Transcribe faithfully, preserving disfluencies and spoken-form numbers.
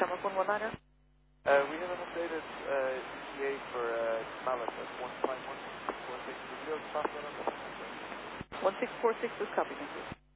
Denmark one one nine now. Uh, we have an updated uh, E T A for uh, Mallet at one five one six four six. Would you be able to pass that on to me? one six four six is copy, thank you.